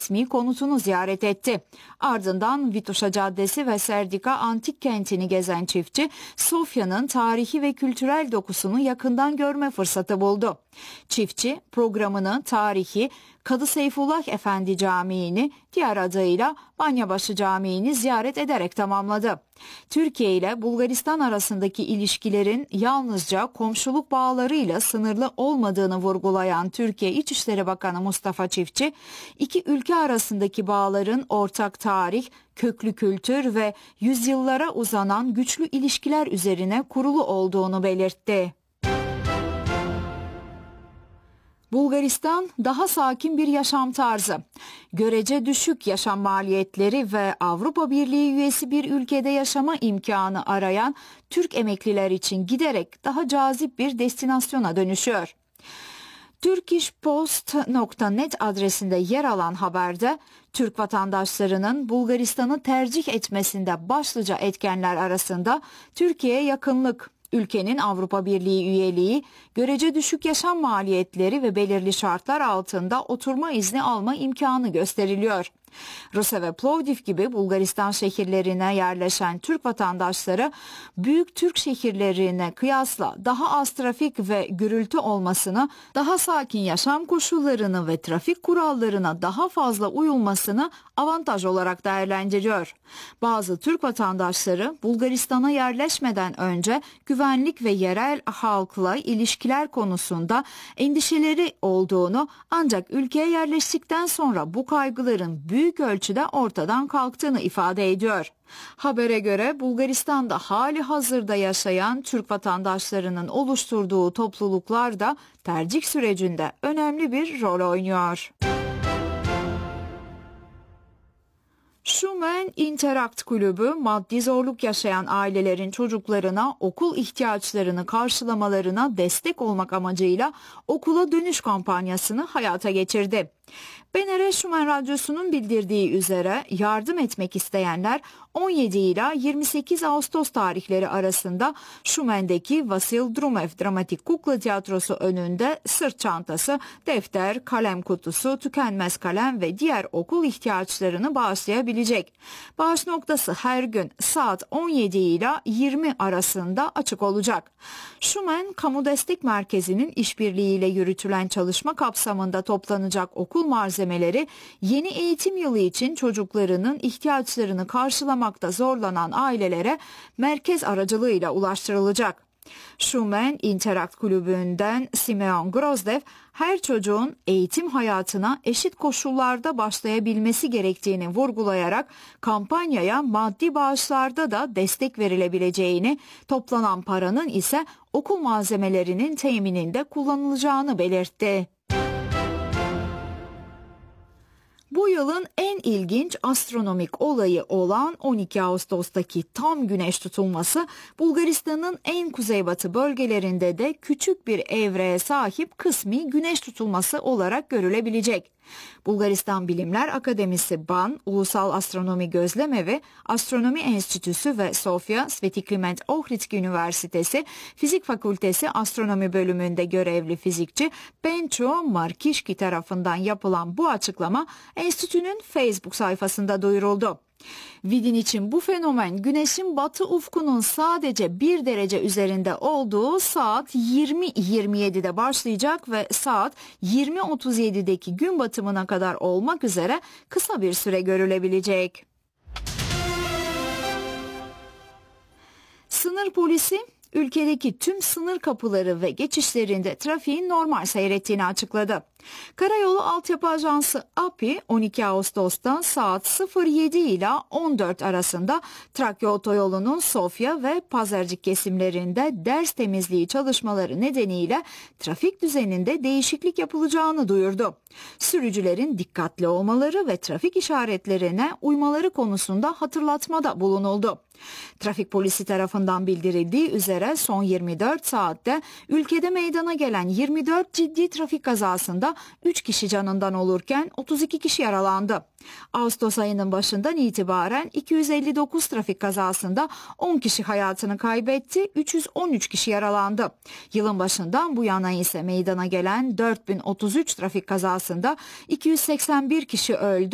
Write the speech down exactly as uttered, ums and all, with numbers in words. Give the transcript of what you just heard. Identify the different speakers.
Speaker 1: resmi konutunu ziyaret etti. Ardından Vituşa Caddesi ve Serdika Antik Kenti'ni gezen çiftçi, Sofya'nın tarihi ve kültürel dokusunu yakından görme fırsatı buldu. Çiftçi programını tarihi Kadı Seyfullah Efendi Camii'ni, diğer adıyla Banyabaşı Camii'ni ziyaret ederek tamamladı. Türkiye ile Bulgaristan arasındaki ilişkilerin yalnızca komşuluk bağlarıyla sınırlı olmadığını vurgulayan Türkiye İçişleri Bakanı Mustafa Çiftçi, iki ülke arasındaki bağların ortak tarih, köklü kültür ve yüzyıllara uzanan güçlü ilişkiler üzerine kurulu olduğunu belirtti. Bulgaristan daha sakin bir yaşam tarzı, görece düşük yaşam maliyetleri ve Avrupa Birliği üyesi bir ülkede yaşama imkanı arayan Türk emekliler için giderek daha cazip bir destinasyona dönüşüyor. turkishpost nokta net adresinde yer alan haberde Türk vatandaşlarının Bulgaristan'ı tercih etmesinde başlıca etkenler arasında Türkiye'ye yakınlık, ülkenin Avrupa Birliği üyeliği, görece düşük yaşam maliyetleri ve belirli şartlar altında oturma izni alma imkanı gösteriliyor. Rusa ve Plovdiv gibi Bulgaristan şehirlerine yerleşen Türk vatandaşları büyük Türk şehirlerine kıyasla daha az trafik ve gürültü olmasını, daha sakin yaşam koşullarını ve trafik kurallarına daha fazla uyulmasını avantaj olarak değerlendiriyor. Bazı Türk vatandaşları Bulgaristan'a yerleşmeden önce güvenlik ve yerel halkla ilişkiler konusunda endişeleri olduğunu, ancak ülkeye yerleştikten sonra bu kaygıların büyük büyük ölçüde ortadan kalktığını ifade ediyor. Habere göre Bulgaristan'da hali hazırda yaşayan Türk vatandaşlarının oluşturduğu topluluklar da tercih sürecinde önemli bir rol oynuyor. Şumen Interact Kulübü, maddi zorluk yaşayan ailelerin çocuklarına okul ihtiyaçlarını karşılamalarına destek olmak amacıyla okula dönüş kampanyasını hayata geçirdi. B N R Şumen Radyosu'nun bildirdiği üzere yardım etmek isteyenler on yedi ila yirmi sekiz Ağustos tarihleri arasında Şumen'deki Vasil Drumev Dramatik Kukla Tiyatrosu önünde sırt çantası, defter, kalem kutusu, tükenmez kalem ve diğer okul ihtiyaçlarını bağışlayabilecek. Bağış noktası her gün saat on yedi ila yirmi arasında açık olacak. Şumen Kamu Destek Merkezi'nin işbirliğiyle yürütülen çalışma kapsamında toplanacak okul malzemeleri yeni eğitim yılı için çocuklarının ihtiyaçlarını karşılamakta zorlanan ailelere merkez aracılığıyla ulaştırılacak. Şumen Interact Kulübü'nden Simeon Grozdev, her çocuğun eğitim hayatına eşit koşullarda başlayabilmesi gerektiğini vurgulayarak kampanyaya maddi bağışlarda da destek verilebileceğini, toplanan paranın ise okul malzemelerinin temininde kullanılacağını belirtti. Bu yılın en ilginç astronomik olayı olan on iki Ağustos'taki tam güneş tutulması, Bulgaristan'ın en kuzeybatı bölgelerinde de küçük bir evreye sahip kısmi güneş tutulması olarak görülebilecek. Bulgaristan Bilimler Akademisi B A N, Ulusal Astronomi Gözlemevi, Astronomi Enstitüsü ve Sofya Sveti Kliment Ohridski Üniversitesi Fizik Fakültesi Astronomi bölümünde görevli fizikçi Benço Markişki tarafından yapılan bu açıklama enstitünün Facebook sayfasında duyuruldu. Vidin için bu fenomen güneşin batı ufkunun sadece bir derece üzerinde olduğu saat yirmi yirmi yedide başlayacak ve saat yirmi otuz yedideki gün batımına kadar olmak üzere kısa bir süre görülebilecek. Sınır polisi ülkedeki tüm sınır kapıları ve geçişlerinde trafiğin normal seyrettiğini açıkladı. Karayolu Altyapı Ajansı A P I on iki Ağustos'ta saat sıfır yedi ila on dört arasında Trakya Otoyolu'nun Sofya ve Pazarcık kesimlerinde ders temizliği çalışmaları nedeniyle trafik düzeninde değişiklik yapılacağını duyurdu. Sürücülerin dikkatli olmaları ve trafik işaretlerine uymaları konusunda hatırlatmada bulunuldu. Trafik polisi tarafından bildirildiği üzere son yirmi dört saatte ülkede meydana gelen yirmi dört ciddi trafik kazasında üç kişi canından olurken otuz iki kişi yaralandı. Ağustos ayının başından itibaren iki yüz elli dokuz trafik kazasında on kişi hayatını kaybetti, üç yüz on üç kişi yaralandı. Yılın başından bu yana ise meydana gelen dört bin otuz üç trafik kazasında iki yüz seksen bir kişi öldü,